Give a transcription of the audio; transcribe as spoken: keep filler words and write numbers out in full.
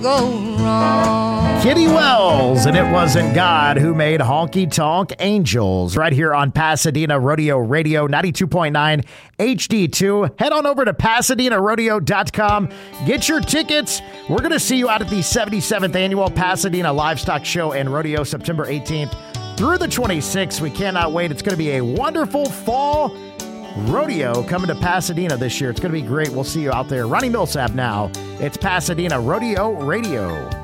go wrong. Kitty Wells, and it wasn't God who made Honky Tonk Angels. Right here on Pasadena Rodeo Radio, ninety-two point nine H D two. Head on over to Pasadena Rodeo dot com. Get your tickets. We're going to see you out at the seventy-seventh Annual Pasadena Livestock Show and Rodeo, September eighteenth through the twenty-sixth. We cannot wait. It's going to be a wonderful fall rodeo coming to Pasadena this year. It's going to be great. We'll see you out there. Ronnie Millsap now. It's Pasadena Rodeo Radio.